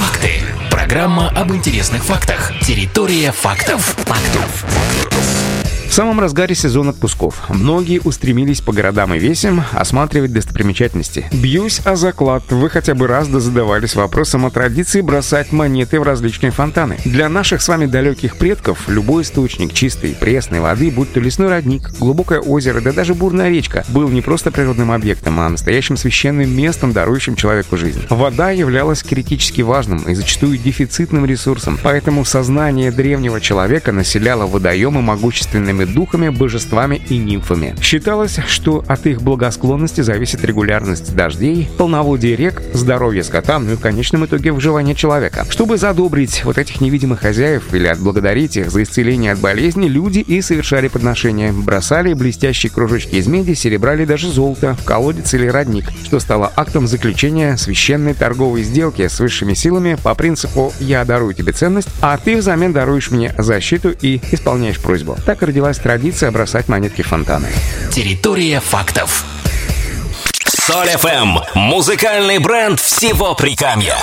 Факты. Программа об интересных фактах. Территория фактов. В самом разгаре сезон отпусков. Многие устремились по городам и весям осматривать достопримечательности. Бьюсь о заклад, вы хотя бы раз задавались вопросом о традиции бросать монеты в различные фонтаны. Для наших с вами далеких предков любой источник чистой пресной воды, будь то лесной родник, глубокое озеро, да даже бурная речка, был не просто природным объектом, а настоящим священным местом, дарующим человеку жизнь. Вода являлась критически важным и зачастую дефицитным ресурсом, поэтому сознание древнего человека населяло водоемы могущественными духами, божествами и нимфами. Считалось, что от их благосклонности зависит регулярность дождей, полноводие рек, здоровье скота, ну и в конечном итоге выживание человека. Чтобы задобрить вот этих невидимых хозяев или отблагодарить их за исцеление от болезни, люди и совершали подношения. Бросали блестящие кружочки из меди, серебра или даже золота в колодец или родник, что стало актом заключения священной торговой сделки с высшими силами по принципу «я дарую тебе ценность, а ты взамен даруешь мне защиту и исполняешь просьбу». Так и родилась традиция бросать монетки в фонтаны. Территория фактов. Соль FM. Музыкальный бренд всего Прикамья.